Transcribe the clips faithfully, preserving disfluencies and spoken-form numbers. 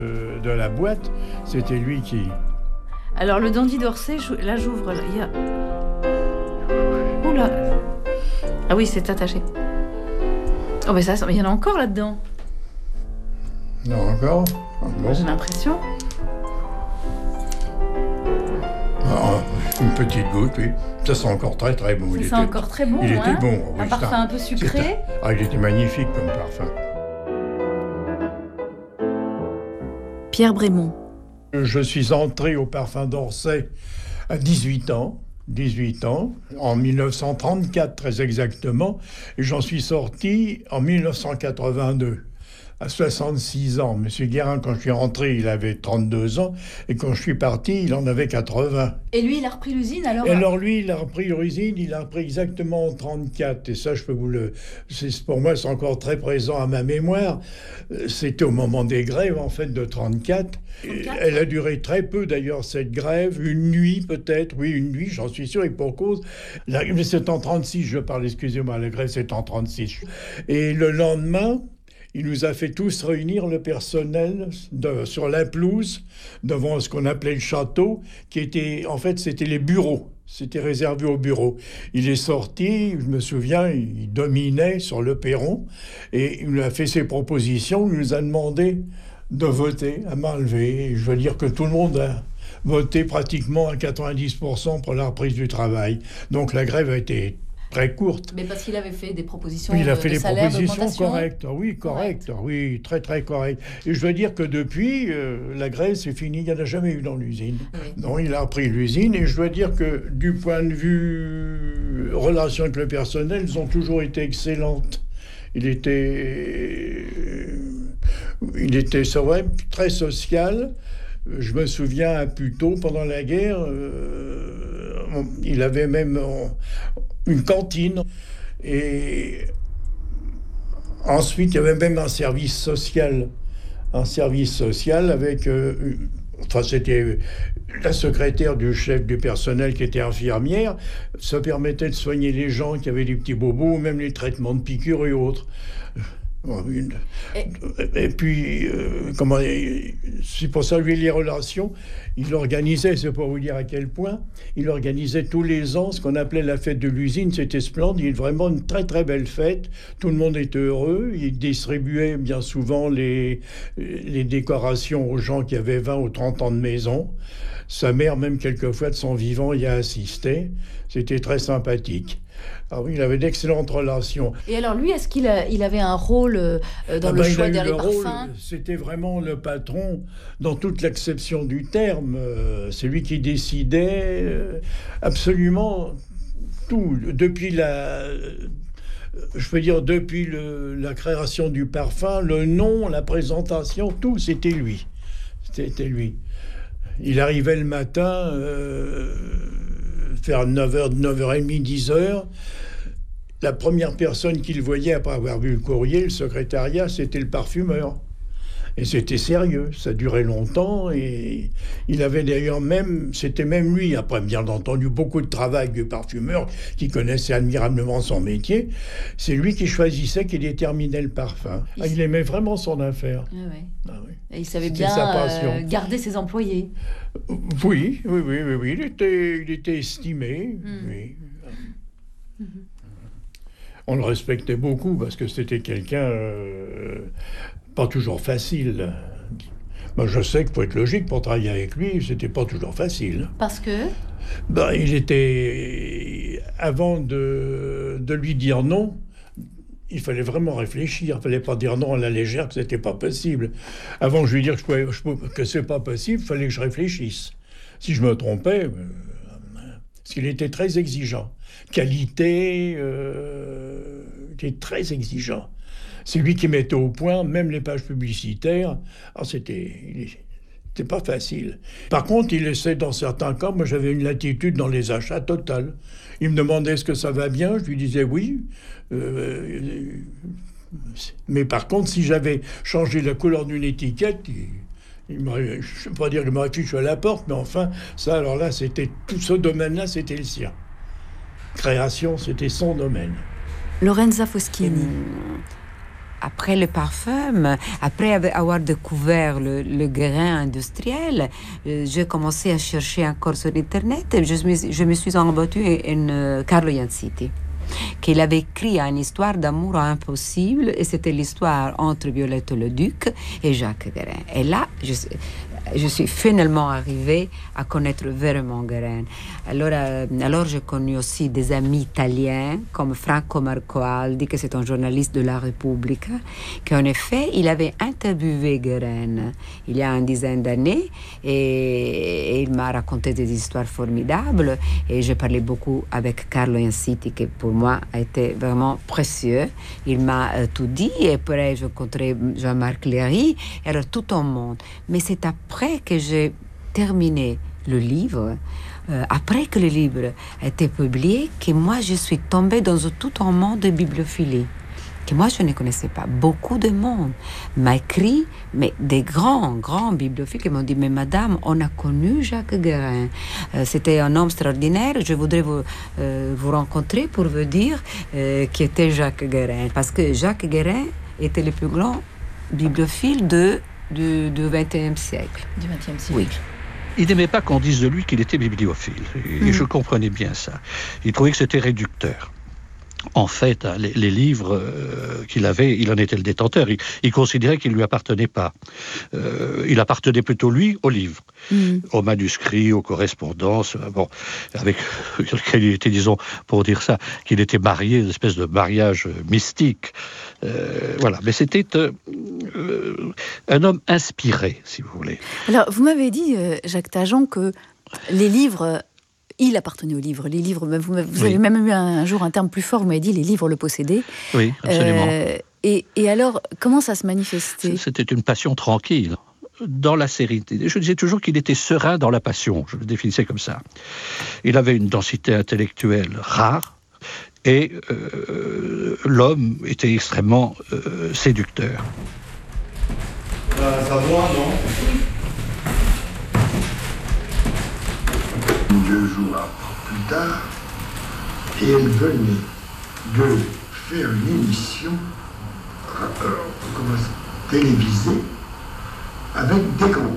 euh, de la boîte, c'était lui qui... Alors le dandy d'Orsay, là j'ouvre, il y a... Oula. Ah oui, c'est attaché. Oh mais ça, il y en a encore là-dedans. Non, encore ah, bon. J'ai l'impression. Ah, une petite goutte, oui. Ça sent encore très très bon. Ça il sent était... encore très bon, Il hein, était bon, oui. Un parfum un, un peu sucré. Un... Ah, il était magnifique comme parfum. Pierre Brémond. Je suis entré au Parfum d'Orsay à dix-huit ans. dix-huit ans, en mille neuf cent trente-quatre très exactement, et j'en suis sorti en mille neuf cent quatre-vingt-deux, à soixante-six ans. Monsieur Guérin, quand je suis rentré, il avait trente-deux ans, et quand je suis parti, il en avait quatre-vingts. Et lui, il a repris l'usine alors Et alors lui, il a repris l'usine, il a repris exactement en trente-quatre, et ça, je peux vous le... C'est, pour moi, c'est encore très présent à ma mémoire. C'était au moment des grèves, en fait, de trente-quatre. trente-quatre Elle a duré très peu, d'ailleurs, cette grève, une nuit peut-être, oui, une nuit, j'en suis sûr, et pour cause. La... Mais c'est en trente-six, je parle, excusez-moi, la grève, c'est en trente-six. Et le lendemain... Il nous a fait tous réunir le personnel de, sur la pelouse, devant ce qu'on appelait le château, qui était, en fait, c'était les bureaux. C'était réservé aux bureaux. Il est sorti, je me souviens, il dominait sur le perron, et il nous a fait ses propositions, il nous a demandé de voter à main levée. Je veux dire que tout le monde a voté pratiquement à quatre-vingt-dix pour cent pour la reprise du travail. Donc la grève a été très courte. Mais parce qu'il avait fait des propositions. Oui, il a de, fait de des salaire, propositions correctes. Oui, correctes. Correct. Oui, très, très correctes. Et je veux dire que depuis, euh, la grève, c'est fini. Il n'y en a jamais eu dans l'usine. Oui. Non, il a repris l'usine. Et je dois dire que du point de vue relation avec le personnel, elles ont toujours été excellentes. Il était... Il était, c'est vrai, très social. Je me souviens à Puteaux, pendant la guerre, euh, il avait même une cantine. Et ensuite, il y avait même un service social. Un service social avec... Euh, enfin, c'était la secrétaire du chef du personnel qui était infirmière. Ça permettait de soigner les gens qui avaient des petits bobos, même les traitements de piqûres et autres. Une... Et... et puis, euh, comment, c'est pour ça, lui, les relations, il organisait, c'est pour vous dire à quel point, il organisait tous les ans ce qu'on appelait la fête de l'usine. C'était splendide, vraiment une très très belle fête. Tout le monde était heureux. Il distribuait bien souvent les, les décorations aux gens qui avaient vingt ou trente ans de maison. Sa mère, même quelquefois, de son vivant, y a assisté. C'était très sympathique. Ah oui, il avait d'excellentes relations. Et alors lui, est-ce qu'il a, il avait un rôle euh, dans ah le ben choix des parfums rôle, C'était vraiment le patron dans toute l'acception du terme. Euh, c'est lui qui décidait euh, absolument tout. Depuis la... Je veux dire, depuis le, la création du parfum, le nom, la présentation, tout, c'était lui. C'était lui. Il arrivait le matin... Euh, vers neuf heures, neuf heures trente, dix heures. La première personne qu'il voyait après avoir vu le courrier, le secrétariat, c'était le parfumeur. Et c'était sérieux, ça durait longtemps. Et il avait d'ailleurs même, c'était même lui, après bien entendu beaucoup de travail du parfumeur, qui connaissait admirablement son métier, c'est lui qui choisissait, qui déterminait le parfum. Il, ah, il aimait vraiment son affaire. Ah ouais. Ah oui. Et il savait C'était bien euh, garder ses employés. Oui, oui, oui, oui, oui. Il était, il était estimé. Mmh. Oui. Mmh. On le respectait beaucoup parce que c'était quelqu'un euh, pas toujours facile. Moi, je sais qu'il faut être logique pour travailler avec lui, c'était pas toujours facile. Parce que ben, il était... Avant de, de lui dire non, il fallait vraiment réfléchir. Il fallait pas dire non à la légère, que c'était pas possible. Avant que je lui dire que, je pouvais, je pouvais, que c'est pas possible, il fallait que je réfléchisse. Si je me trompais, euh, parce qu'il était très exigeant. Qualité, euh, il était très exigeant. C'est lui qui mettait au point, même les pages publicitaires. Alors c'était, c'était pas facile. Par contre, il laissait dans certains cas, moi j'avais une latitude dans les achats totale. Il me demandait est-ce que ça va bien, je lui disais oui. Euh, mais par contre, si j'avais changé la couleur d'une étiquette, il, il m'aurait, je ne veux pas dire qu'il m'aurait fichu à la porte, mais enfin, ça, alors là, c'était tout ce domaine-là, c'était le sien. Création, c'était son domaine. Lorenza Foschini. après le parfum, après avoir découvert le, le grain industriel, euh, j'ai commencé à chercher encore sur Internet. Et je, me, je me suis embattue en uh, Carlo Iansiti, qu'il avait écrit une histoire d'amour impossible, et c'était l'histoire entre Violette le Duc et Jacques Guérin. Et là, je, je suis finalement arrivée à connaître vraiment Guérin. Alors, euh, alors j'ai connu aussi des amis italiens comme Franco Marcoaldi, qui c'est un journaliste de la Repubblica, qu'en effet, il avait interviewé Guérin il y a une dizaine d'années, et, et il m'a raconté des histoires formidables, et j'ai parlé beaucoup avec Carlo Iansiti, qui pour moi a été vraiment précieux. Il m'a euh, tout dit, et après j'ai rencontré Jean-Marc Léry, et alors tout un monde. Mais c'est après que j'ai terminé le livre, euh, après que le livre a été publié, que moi je suis tombée dans tout un monde de bibliophilie que moi je ne connaissais pas. Beaucoup de monde m'a écrit, mais des grands, grands bibliophiles qui m'ont dit, mais madame, on a connu Jacques Guérin. Euh, c'était un homme extraordinaire, je voudrais vous, euh, vous rencontrer pour vous dire euh, qui était Jacques Guérin. Parce que Jacques Guérin était le plus grand bibliophile de, de, du vingtième siècle. Du vingtième siècle. Oui. Il n'aimait pas qu'on dise de lui qu'il était bibliophile. Et mmh. je comprenais bien ça. Il trouvait que c'était réducteur. En fait, les, les livres euh, qu'il avait, il en était le détenteur. Il, il considérait qu'ils ne lui appartenaient pas. Euh, il appartenait plutôt, lui, aux livres, mmh. aux manuscrits, aux correspondances. Bon, avec lequel il était, disons, pour dire ça, qu'il était marié, une espèce de mariage mystique. Euh, voilà, mais c'était euh, euh, un homme inspiré, si vous voulez. Alors, vous m'avez dit, euh, Jacques Tajan, que les livres... Il appartenait aux livres. Les livres, vous, vous oui. avez même eu un, un jour un terme plus fort, vous m'avez dit les livres le possédaient. Oui, absolument. Euh, et, et alors, comment ça se manifestait ? C'était une passion tranquille, dans la sérénité. Je disais toujours qu'il était serein dans la passion, je le définissais comme ça. Il avait une densité intellectuelle rare, et euh, l'homme était extrêmement euh, séducteur. Euh, ça va, non ? Deux jours plus tard, et elle venait de faire une émission euh, comment, télévisée avec des gros.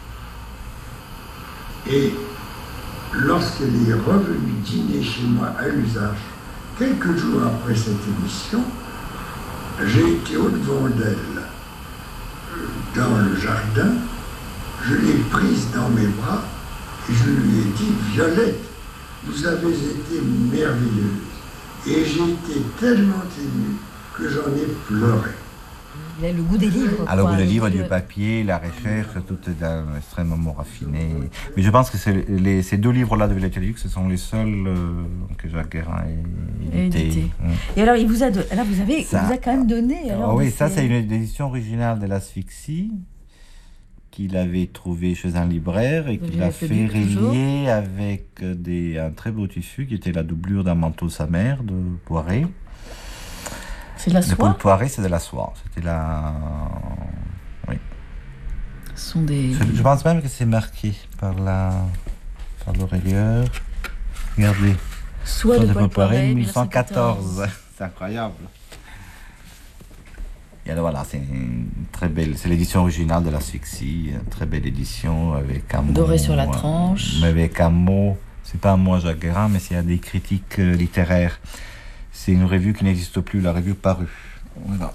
Et lorsqu'elle est revenue dîner chez moi à l'usage, quelques jours après cette émission, j'ai été au-devant d'elle dans le jardin, je l'ai prise dans mes bras, et je lui ai dit, Violette, vous avez été merveilleuse. Et j'ai été tellement ému que j'en ai pleuré. Il a le goût des livres. Ah, le goût des livres, du papier, la recherche, tout est extrêmement raffiné. Mais je pense que c'est les, ces deux livres-là de Violette le Duc, ce sont les seuls euh, que Jacques Guérin ait édités. Mmh. Et alors, il vous a, de, là, vous avez, ça, il vous a quand même donné. Alors, oh oui, ça, c'est une édition originale de l'Asphyxie, qu'il avait trouvé chez un libraire et qu'il a fait relier avec des, un très beau tissu qui était la doublure d'un manteau de sa mère, de Poiret. C'est de la soie ? De Poiret, c'est de la soie. C'était la... Oui. Ce sont des... Je, je pense même que c'est marqué par la... par l'oreilleur. Regardez. Soie de, de Paul Poiret, mille cent quatorze. C'est incroyable. Et alors voilà, c'est une très belle, c'est l'édition originale de l'Asphyxie, une très belle édition avec un mot... Doré sur la tranche. Mais avec un mot, c'est pas un mot à Jacques Guérin, mais c'est à des critiques euh, littéraires. C'est une revue qui n'existe plus, la revue Parue. Voilà.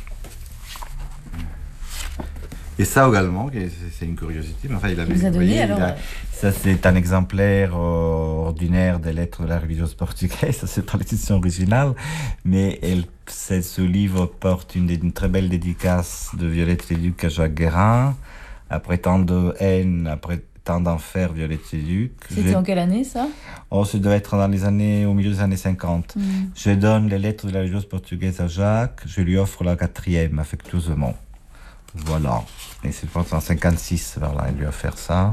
Et ça également, c'est une curiosité, mais enfin il avait... Il vous a donné, voyez, alors... A, ça c'est un exemplaire euh, ordinaire des lettres de la religieuse portugaise, ça c'est pas l'édition originale, mais elle, ce livre porte une, une très belle dédicace de Violette le Duc à Jacques Guérin, après tant de haine, après tant d'enfer, Violette le Duc. C'était en quelle année ça ? Oh, ça doit être dans les années, au milieu des années cinquante. Mm. Je donne les lettres de la religieuse portugaise à Jacques, je lui offre la quatrième, affectueusement. Voilà. Et c'est en cinquante-six, voilà, il lui a fait ça.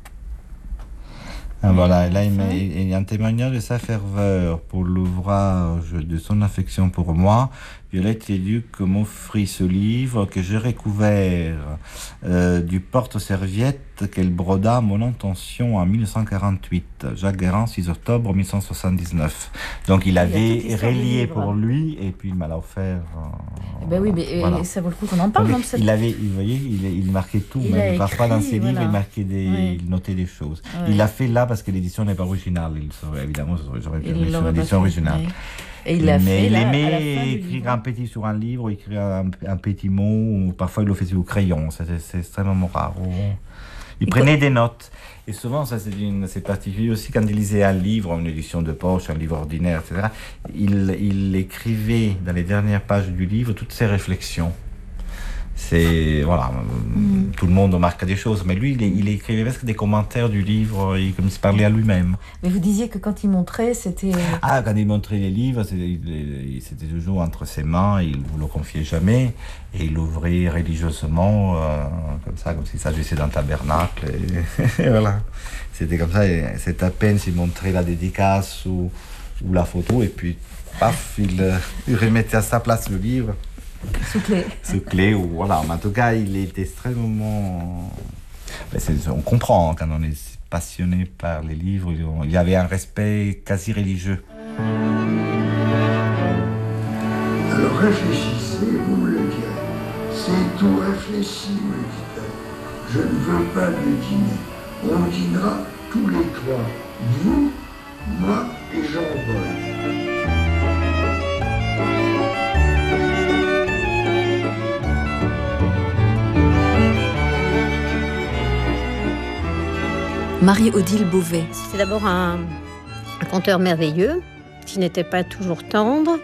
Et voilà, et là, il, met, il y a un témoignage de sa ferveur pour l'ouvrage de son affection pour moi. Violette Leduc m'offrit ce livre que j'ai recouvert euh, du porte-serviette qu'elle broda à mon intention en dix-neuf cent quarante-huit. Jacques Guérin, six octobre dix-neuf cent soixante-dix-neuf. Donc il avait il relié pour lui et puis il m'a offert. Euh, eh ben oui, mais voilà. Ça vaut le coup qu'on en parle. Donc, non, cette... Il avait, vous voyez, il, il marquait tout, il même parfois dans ses voilà. livres, il marquait des, oui. il notait des choses. Oui. Il l'a fait là parce que l'édition n'est pas originale. Il serait, évidemment, j'aurais pu mettre une édition originale. Oui. Et il l'a Mais fait il là, aimait écrire un petit sur un livre, écrire un, un petit mot, ou parfois il le faisait au crayon, c'est, c'est extrêmement rare. Il et prenait quoi? Des notes. Et souvent, ça c'est, une, c'est particulier aussi quand il lisait un livre, une édition de poche, un livre ordinaire, et cetera. Il, il écrivait dans les dernières pages du livre toutes ses réflexions. C'est, voilà, mmh. tout le monde marque des choses, mais lui, il, il écrivait presque des commentaires du livre, il, comme s'il parlait à lui-même. Mais vous disiez que quand il montrait, c'était... Ah, quand il montrait les livres, c'était, c'était toujours entre ses mains, il ne vous le confiait jamais, et il ouvrait religieusement, euh, comme ça, comme s'il s'agissait d'un tabernacle, et, et voilà. C'était comme ça, et c'est à peine s'il montrait la dédicace ou, ou la photo, et puis, paf, il, il remettait à sa place le livre. Sous clé. Sous clé, ou voilà. Mais en tout cas, il est extrêmement. Ben c'est, on comprend hein, quand on est passionné par les livres. Il y avait un respect quasi religieux. Alors réfléchissez, vous me le direz. C'est tout réfléchi, me dit-elle. Je ne veux pas de dîner. On dînera tous les trois. Vous, moi et Jean-Paul. Marie-Odile Beauvais. C'était d'abord un, un conteur merveilleux, qui n'était pas toujours tendre,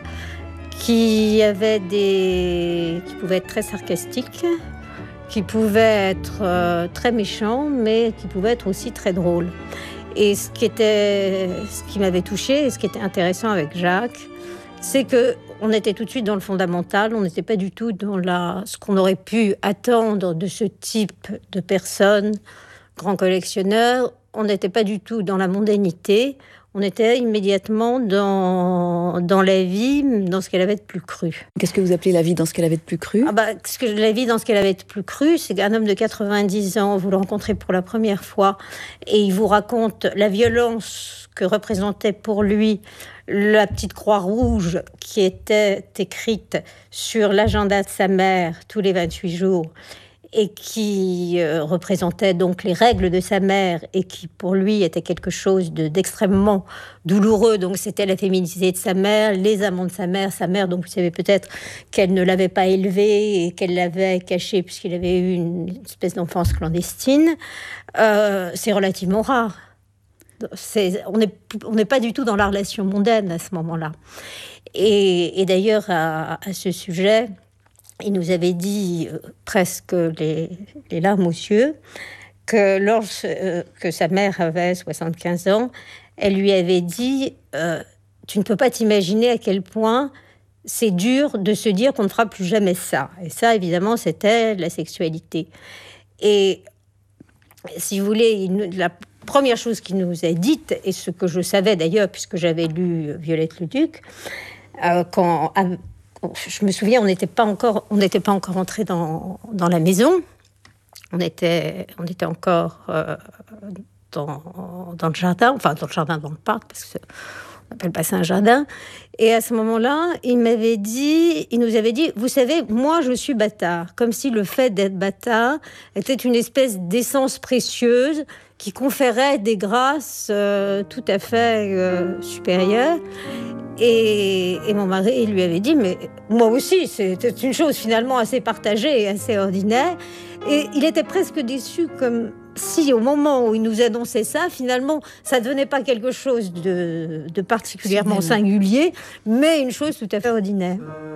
qui avait des, qui pouvait être très sarcastique, qui pouvait être euh, très méchant, mais qui pouvait être aussi très drôle. Et ce qui était, ce qui m'avait touchée, et ce qui était intéressant avec Jacques, c'est que on était tout de suite dans le fondamental, on n'était pas du tout dans la, ce qu'on aurait pu attendre de ce type de personne. Grand collectionneur, on n'était pas du tout dans la mondanité, on était immédiatement dans, dans la vie, dans ce qu'elle avait de plus cru. Qu'est-ce que vous appelez la vie dans ce qu'elle avait de plus cru ? Ah bah, ce que la vie dans ce qu'elle avait de plus cru, c'est qu'un homme de quatre-vingt-dix ans, vous le rencontrez pour la première fois, et il vous raconte la violence que représentait pour lui la petite croix rouge qui était écrite sur l'agenda de sa mère tous les vingt-huit jours, et qui euh, représentait donc les règles de sa mère et qui, pour lui, était quelque chose de, d'extrêmement douloureux. Donc, c'était la féminité de sa mère, les amants de sa mère. Sa mère, donc, vous savez peut-être qu'elle ne l'avait pas élevé et qu'elle l'avait caché puisqu'il avait eu une espèce d'enfance clandestine. Euh, c'est relativement rare. C'est, on n'est on n'est pas du tout dans la relation mondaine à ce moment-là. Et, et d'ailleurs, à, à ce sujet... il nous avait dit euh, presque les, les larmes aux yeux que lorsque euh, que sa mère avait soixante-quinze ans, elle lui avait dit euh, « Tu ne peux pas t'imaginer à quel point c'est dur de se dire qu'on ne fera plus jamais ça. » Et ça, évidemment, c'était la sexualité. Et si vous voulez, il, la première chose qu'il nous a dite, et ce que je savais d'ailleurs, puisque j'avais lu Violette Leduc, euh, quand... À, je me souviens, on n'était pas encore, on n'était pas encore entré dans, dans la maison. On était, on était encore euh, dans, dans le jardin, enfin dans le jardin, dans le parc, parce qu'on appelle pas ça un jardin. Et à ce moment-là, il m'avait dit, il nous avait dit, vous savez, moi je suis bâtard, comme si le fait d'être bâtard était une espèce d'essence précieuse qui conférait des grâces euh, tout à fait euh, supérieures. Et, et mon mari lui avait dit, mais moi aussi, c'était une chose finalement assez partagée et assez ordinaire. Et il était presque déçu, comme si au moment où il nous annonçait ça, finalement, ça ne devenait pas quelque chose de, de particulièrement singulier, mais une chose tout à fait ordinaire.